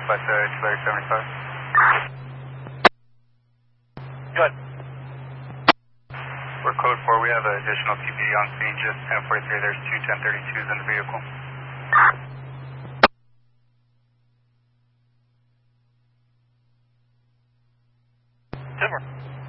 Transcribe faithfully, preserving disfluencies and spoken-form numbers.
but uh, two seventy-five. Good. We're code four. We have an additional P P D on scene, just ten forty-three. There's two ten thirty-twos in the vehicle. Timber.